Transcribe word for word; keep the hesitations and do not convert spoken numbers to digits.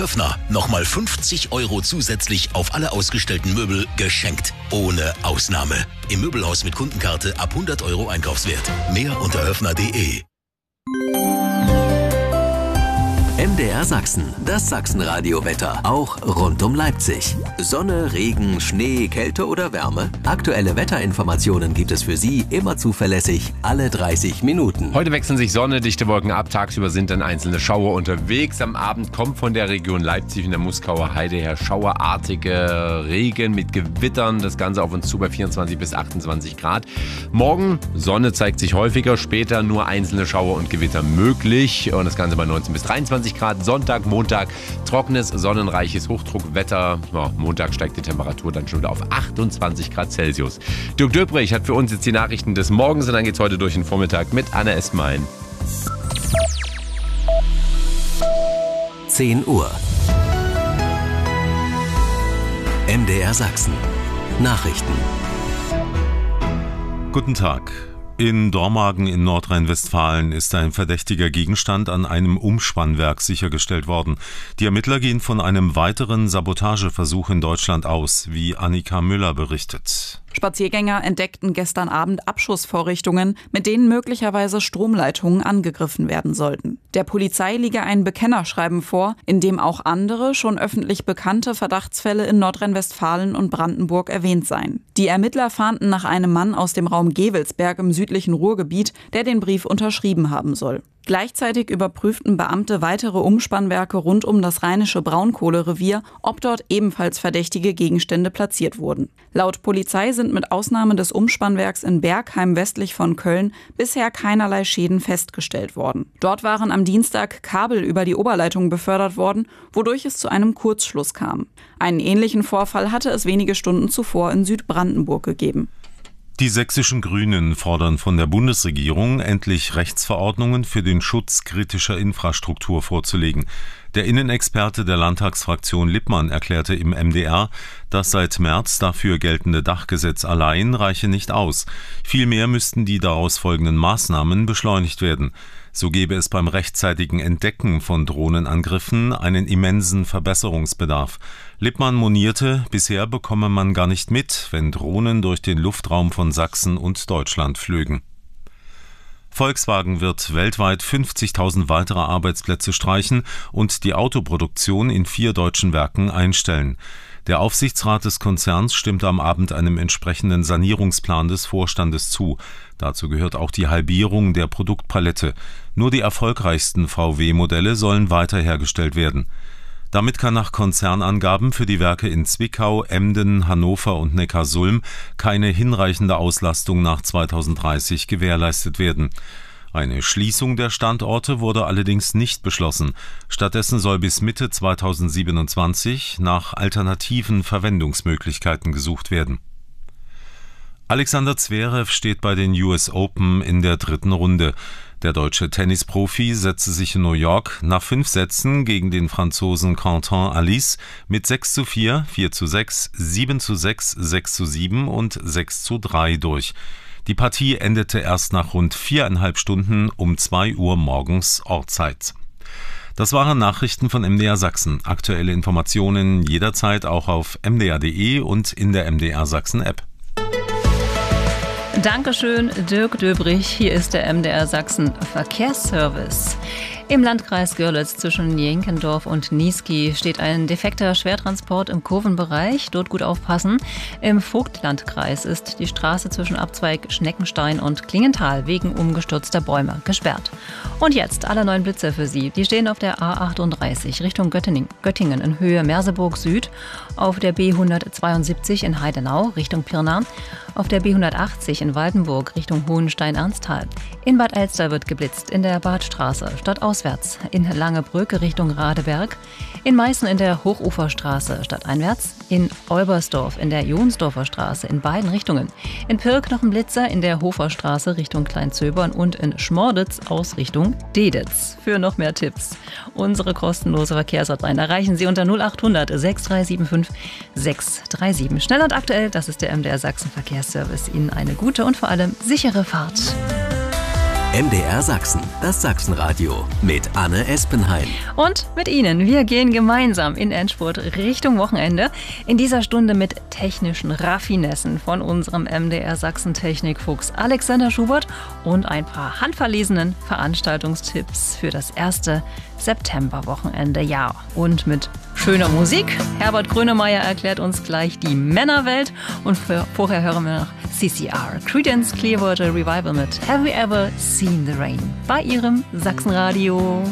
Höffner nochmal fünfzig Euro zusätzlich auf alle ausgestellten Möbel geschenkt. Ohne Ausnahme. Im Möbelhaus mit Kundenkarte ab hundert Euro Einkaufswert. Mehr unter höffner punkt de. M D R Sachsen, das Sachsenradio-Wetter, auch rund um Leipzig. Sonne, Regen, Schnee, Kälte oder Wärme? Aktuelle Wetterinformationen gibt es für Sie immer zuverlässig, alle dreißig Minuten. Heute wechseln sich Sonne, dichte Wolken ab, tagsüber sind dann einzelne Schauer unterwegs. Am Abend kommt von der Region Leipzig und der Muskauer Heide her schauerartige Regen mit Gewittern. Das Ganze auf uns zu bei vierundzwanzig bis achtundzwanzig Grad. Morgen, Sonne zeigt sich häufiger, später nur einzelne Schauer und Gewitter möglich. Und das Ganze bei neunzehn bis dreiundzwanzig Grad. Sonntag, Montag, trockenes, sonnenreiches Hochdruckwetter. Ja, Montag steigt die Temperatur dann schon wieder auf achtundzwanzig Grad Celsius. Dirk Döbrich hat für uns jetzt die Nachrichten des Morgens und dann geht's heute durch den Vormittag mit Anna Esmein. zehn Uhr. M D R Sachsen. Nachrichten. Guten Tag. In Dormagen in Nordrhein-Westfalen ist ein verdächtiger Gegenstand an einem Umspannwerk sichergestellt worden. Die Ermittler gehen von einem weiteren Sabotageversuch in Deutschland aus, wie Annika Müller berichtet. Spaziergänger entdeckten gestern Abend Abschussvorrichtungen, mit denen möglicherweise Stromleitungen angegriffen werden sollten. Der Polizei liege ein Bekennerschreiben vor, in dem auch andere, schon öffentlich bekannte Verdachtsfälle in Nordrhein-Westfalen und Brandenburg erwähnt seien. Die Ermittler fahnden nach einem Mann aus dem Raum Gevelsberg im südlichen Ruhrgebiet, der den Brief unterschrieben haben soll. Gleichzeitig überprüften Beamte weitere Umspannwerke rund um das rheinische Braunkohlerevier, ob dort ebenfalls verdächtige Gegenstände platziert wurden. Laut Polizei sind mit Ausnahme des Umspannwerks in Bergheim westlich von Köln bisher keinerlei Schäden festgestellt worden. Dort waren am Dienstag Kabel über die Oberleitung befördert worden, wodurch es zu einem Kurzschluss kam. Einen ähnlichen Vorfall hatte es wenige Stunden zuvor in Südbrandenburg gegeben. Die sächsischen Grünen fordern von der Bundesregierung, endlich Rechtsverordnungen für den Schutz kritischer Infrastruktur vorzulegen. Der Innenexperte der Landtagsfraktion Lippmann erklärte im M D R, das seit März dafür geltende Dachgesetz allein reiche nicht aus. Vielmehr müssten die daraus folgenden Maßnahmen beschleunigt werden. So gäbe es beim rechtzeitigen Entdecken von Drohnenangriffen einen immensen Verbesserungsbedarf. Lippmann monierte, bisher bekomme man gar nicht mit, wenn Drohnen durch den Luftraum von Sachsen und Deutschland flögen. Volkswagen wird weltweit fünfzigtausend weitere Arbeitsplätze streichen und die Autoproduktion in vier deutschen Werken einstellen. Der Aufsichtsrat des Konzerns stimmte am Abend einem entsprechenden Sanierungsplan des Vorstandes zu. Dazu gehört auch die Halbierung der Produktpalette. Nur die erfolgreichsten V W-Modelle sollen weiter hergestellt werden. Damit kann nach Konzernangaben für die Werke in Zwickau, Emden, Hannover und Neckarsulm keine hinreichende Auslastung nach zweitausenddreißig gewährleistet werden. Eine Schließung der Standorte wurde allerdings nicht beschlossen. Stattdessen soll bis Mitte zweitausendsiebenundzwanzig nach alternativen Verwendungsmöglichkeiten gesucht werden. Alexander Zverev steht bei den U S Open in der dritten Runde. Der deutsche Tennisprofi setzte sich in New York nach fünf Sätzen gegen den Franzosen Quentin Alice mit sechs zu vier, vier zu sechs, sieben zu sechs, sechs zu sieben und sechs zu drei durch. Die Partie endete erst nach rund viereinhalb Stunden um zwei Uhr morgens Ortszeit. Das waren Nachrichten von M D R Sachsen. Aktuelle Informationen jederzeit auch auf m d r punkt de und in der M D R Sachsen App. Dankeschön, Dirk Döbrich. Hier ist der M D R Sachsen Verkehrsservice. Im Landkreis Görlitz zwischen Jenkendorf und Niesky steht ein defekter Schwertransport im Kurvenbereich. Dort gut aufpassen. Im Vogtlandkreis ist die Straße zwischen Abzweig Schneckenstein und Klingenthal wegen umgestürzter Bäume gesperrt. Und jetzt alle neuen Blitze für Sie. Die stehen auf der A achtunddreißig Richtung Göttingen, Göttingen in Höhe Merseburg Süd, auf der B hundertzweiundsiebzig in Heidenau Richtung Pirna, auf der B hundertachtzig in Waldenburg Richtung Hohenstein-Ernsthal. In Bad Elster wird geblitzt, in der Badstraße stadtauswärts, in Langebrücke Richtung Radeberg, in Meißen in der Hochuferstraße stadteinwärts, in Olbersdorf in der Jonsdorfer Straße in beiden Richtungen, in Pirk noch ein Blitzer in der Hoferstraße Richtung Kleinzöbern und in Schmorditz aus Richtung Deditz. Für noch mehr Tipps unsere kostenlose Verkehrshotline erreichen Sie unter null achthundert sechs drei sieben fünf sechs drei sieben. Schnell und aktuell, das ist der M D R Sachsen Verkehrsservice. Ihnen eine gute und vor allem sichere Fahrt. M D R Sachsen, das Sachsenradio mit Anne Espenheim. Und mit Ihnen. Wir gehen gemeinsam in Endspurt Richtung Wochenende. In dieser Stunde mit technischen Raffinessen von unserem M D R Sachsen Technikfuchs Alexander Schubert und ein paar handverlesenen Veranstaltungstipps für das erste Septemberwochenende. Ja, und mit schöner Musik. Herbert Grönemeyer erklärt uns gleich die Männerwelt. Und für, vorher hören wir noch C C R, Creedence Clearwater Revival mit Have You Ever Seen the Rain bei Ihrem Sachsenradio.